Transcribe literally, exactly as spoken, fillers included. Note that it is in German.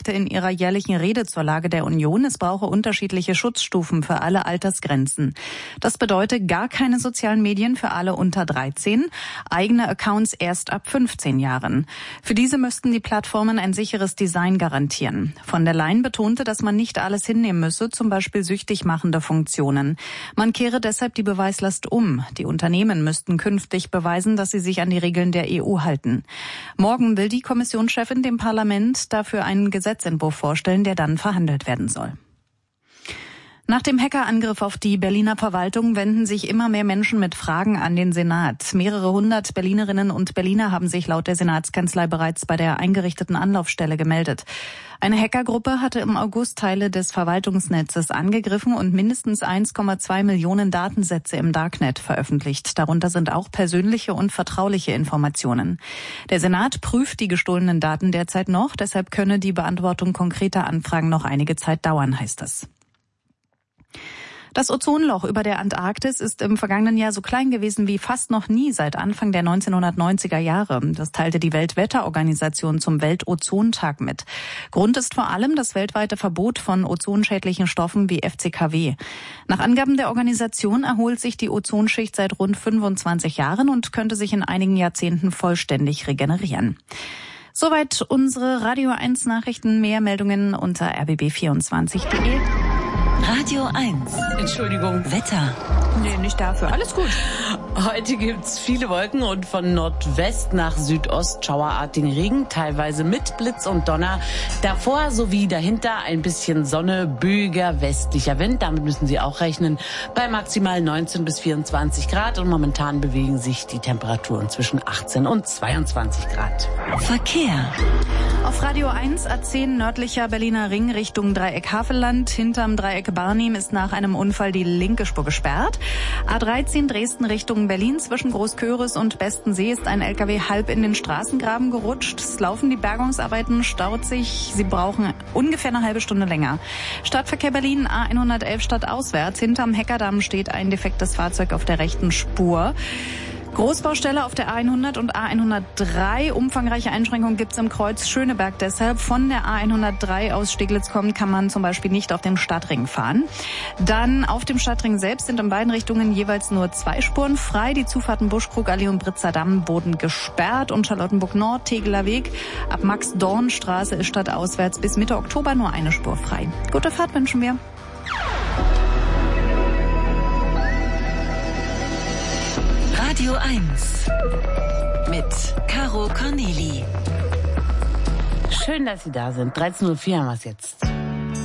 sagte in ihrer jährlichen Rede zur Lage der Union, es brauche unterschiedliche Schutzstufen für alle Altersgrenzen. Das bedeutet gar keine sozialen Medien für alle unter dreizehn, eigene Accounts erst ab fünfzehn Jahren. Für diese müssten die Plattformen ein sicheres Design garantieren. Von der Leyen betonte, dass man nicht alles hinnehmen müsse, zum Beispiel süchtig machende Funktionen. Man kehre deshalb die Beweislast um. Die Unternehmen müssten künftig beweisen, dass sie sich an die Regeln der E U halten. Morgen will die Kommissionschefin dem Parlament dafür einen Gesetzentwurf vorstellen, der dann verhandelt werden soll. Nach dem Hackerangriff auf die Berliner Verwaltung wenden sich immer mehr Menschen mit Fragen an den Senat. Mehrere hundert Berlinerinnen und Berliner haben sich laut der Senatskanzlei bereits bei der eingerichteten Anlaufstelle gemeldet. Eine Hackergruppe hatte im August Teile des Verwaltungsnetzes angegriffen und mindestens eins Komma zwei Millionen Datensätze im Darknet veröffentlicht. Darunter sind auch persönliche und vertrauliche Informationen. Der Senat prüft die gestohlenen Daten derzeit noch, deshalb könne die Beantwortung konkreter Anfragen noch einige Zeit dauern, heißt es. Das Ozonloch über der Antarktis ist im vergangenen Jahr so klein gewesen wie fast noch nie seit Anfang der neunzehnhundertneunziger Jahre. Das teilte die Weltwetterorganisation zum Weltozontag mit. Grund ist vor allem das weltweite Verbot von ozonschädlichen Stoffen wie F C K W. Nach Angaben der Organisation erholt sich die Ozonschicht seit rund fünfundzwanzig Jahren und könnte sich in einigen Jahrzehnten vollständig regenerieren. Soweit unsere Radio eins Nachrichten. Mehr Meldungen unter r b b vierundzwanzig punkt d e. Radio eins. Entschuldigung. Wetter. Nee, nicht dafür. Alles gut. Heute gibt's viele Wolken und von Nordwest nach Südost schauerartigen Regen, teilweise mit Blitz und Donner. Davor sowie dahinter ein bisschen Sonne, böiger westlicher Wind. Damit müssen Sie auch rechnen. Bei maximal neunzehn bis vierundzwanzig Grad und momentan bewegen sich die Temperaturen zwischen achtzehn und zweiundzwanzig Grad. Verkehr. Auf Radio eins A zehn nördlicher Berliner Ring Richtung Dreieck Havelland. Hinterm Dreieck Barnim ist nach einem Unfall die linke Spur gesperrt. A dreizehn Dresden Richtung Berlin zwischen Großköris und Bestensee ist ein L K W halb in den Straßengraben gerutscht. Es laufen die Bergungsarbeiten, staut sich. Sie brauchen ungefähr eine halbe Stunde länger. Stadtverkehr Berlin A hundertelf stadtauswärts. Hinterm Heckerdamm steht ein defektes Fahrzeug auf der rechten Spur. Großbaustelle auf der A hundert und A hundertdrei. Umfangreiche Einschränkungen gibt's im Kreuz Schöneberg deshalb. Von der A hundertdrei aus Steglitz kommen kann man zum Beispiel nicht auf dem Stadtring fahren. Dann auf dem Stadtring selbst sind in beiden Richtungen jeweils nur zwei Spuren frei. Die Zufahrten Buschkrugallee und Britzer Damm wurden gesperrt und Charlottenburg Nord, Tegeler Weg. Ab Max-Dorn-Straße ist stadtauswärts bis Mitte Oktober nur eine Spur frei. Gute Fahrt wünschen wir. Radio eins mit Caro Corneli. Schön, dass Sie da sind. dreizehn Uhr vier haben wir es jetzt.